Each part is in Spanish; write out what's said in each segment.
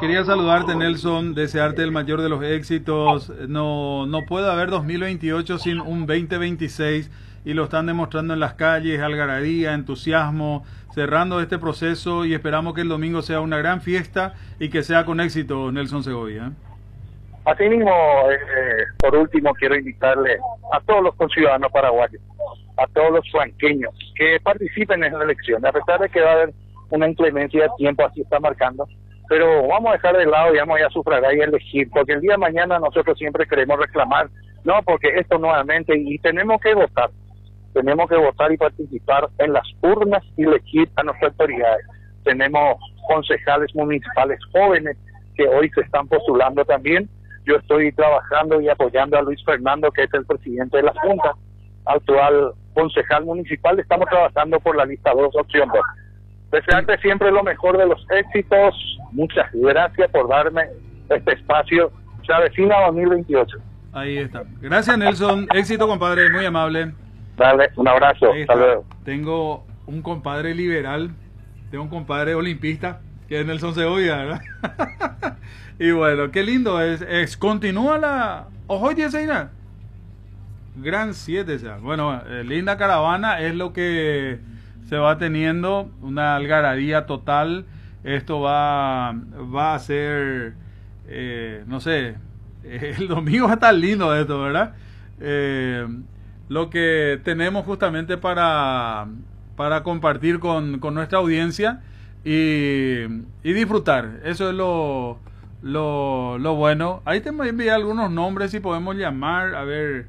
Quería saludarte, Nelson, desearte el mayor de los éxitos. No puede haber 2028 sin un 2026 y lo están demostrando en las calles, algarabía, entusiasmo, cerrando este proceso y esperamos que el domingo sea una gran fiesta y que sea con éxito, Nelson Segovia. Asimismo, por último, quiero invitarle a todos los conciudadanos paraguayos, a todos los franqueños, que participen en la elección, a pesar de que va a haber una inclemencia de tiempo, así está marcando, pero vamos a dejar de lado y vamos a sufragar y elegir, porque el día de mañana nosotros siempre queremos reclamar, no, porque esto nuevamente, y tenemos que votar y participar en las urnas y elegir a nuestras autoridades. Tenemos concejales municipales jóvenes que hoy se están postulando también. Yo estoy trabajando y apoyando a Luis Fernando, que es el presidente de la Junta, actual concejal municipal. Estamos trabajando por la lista 2, opción 2. Desearte siempre lo mejor de los éxitos. Muchas gracias por darme este espacio. Se avecina 2028. Ahí está. Gracias, Nelson. Éxito, compadre. Muy amable. Dale, un abrazo. Hasta luego. Tengo un compadre liberal, tengo un compadre olimpista, que es Nelson Segovia, ¿verdad? Y bueno, qué lindo es continúa la Ojo 10 Gran 7, o sea. Bueno, linda caravana es lo que se va teniendo, una algarabía total. Esto va a ser no sé, el domingo va a estar lindo esto, ¿verdad? Lo que tenemos justamente para compartir con nuestra audiencia y disfrutar. Eso es lo bueno. Ahí te envié algunos nombres si podemos llamar, a ver,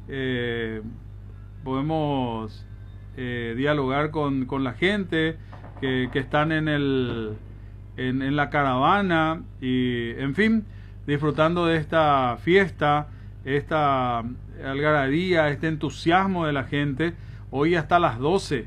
podemos dialogar con la gente que están en la caravana y, en fin, disfrutando de esta fiesta, esta algarabía, este entusiasmo de la gente. Hoy hasta las 12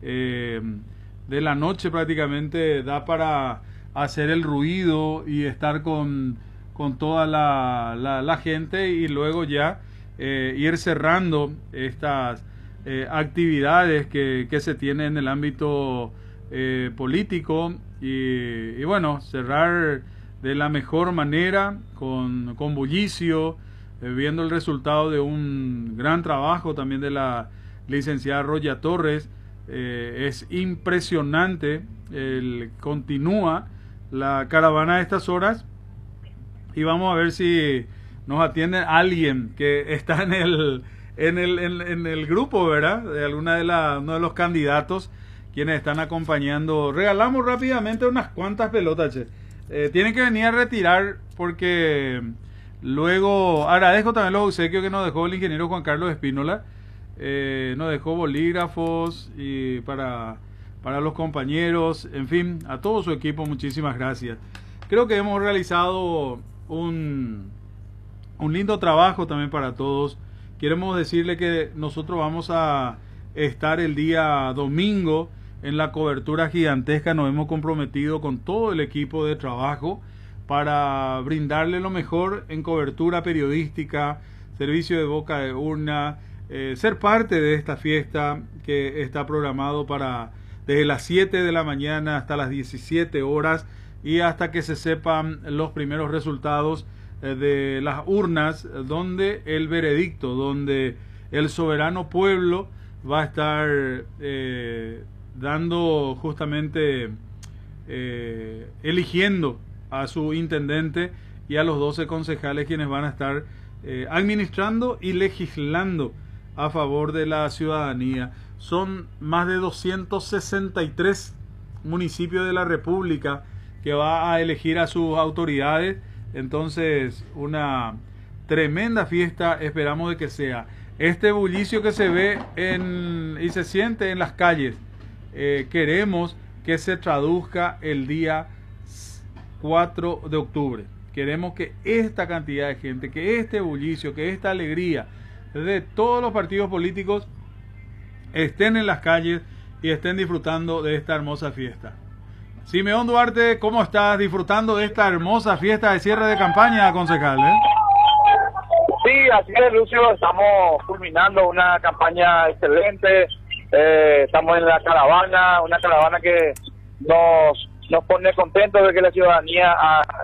de la noche prácticamente da para hacer el ruido y estar con toda la gente y luego ya ir cerrando estas actividades que se tienen en el ámbito político y bueno, cerrar de la mejor manera con bullicio, viendo el resultado de un gran trabajo también de la licenciada Roya Torres. Es impresionante, continúa la caravana a estas horas y vamos a ver si nos atiende alguien que está en el grupo, ¿verdad? De uno de los candidatos quienes están acompañando. Regalamos rápidamente unas cuantas pelotas, che. Tienen que venir a retirar porque luego agradezco también los obsequios que nos dejó el ingeniero Juan Carlos Espínola. Nos dejó bolígrafos y para los compañeros, en fin, a todo su equipo, muchísimas gracias. Creo que hemos realizado un lindo trabajo también para todos. Queremos decirle que nosotros vamos a estar el día domingo en la cobertura gigantesca. Nos hemos comprometido con todo el equipo de trabajo para brindarle lo mejor en cobertura periodística, servicio de boca de urna, ser parte de esta fiesta que está programado para desde las 7 de la mañana hasta las 17 horas y hasta que se sepan los primeros resultados de las urnas, donde el veredicto, donde el soberano pueblo va a estar dando justamente eligiendo a su intendente y a los 12 concejales quienes van a estar administrando y legislando a favor de la ciudadanía. Son más de 263 municipios de la República que va a elegir a sus autoridades. Entonces, una tremenda fiesta esperamos de que sea. Este bullicio que se ve y se siente en las calles, queremos que se traduzca el día 4 de octubre. Queremos que esta cantidad de gente, que este bullicio, que esta alegría de todos los partidos políticos estén en las calles y estén disfrutando de esta hermosa fiesta. Simeón Duarte, ¿cómo estás disfrutando de esta hermosa fiesta de cierre de campaña, concejal? Sí, así es, Lucio, estamos culminando una campaña excelente, estamos en la caravana, una caravana que nos pone contentos de que la ciudadanía